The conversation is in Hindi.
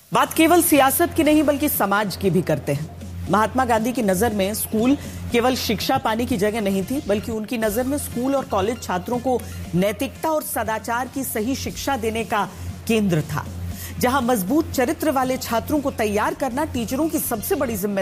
बात केवल सियासत की नहीं बल्कि समाज की भी करते हैं। महात्मा गांधी की नजर में स्कूल केवल शिक्षा पाने की जगह नहीं थी, बल्कि उनकी नजर में स्कूल और कॉलेज छात्रों को नैतिकता और सदाचार की सही शिक्षा देने का केंद्र था, जहां मजबूत चरित्र वाले छात्रों को तैयार करना टीचरों की सबसे बड़ी जिम्मेदारी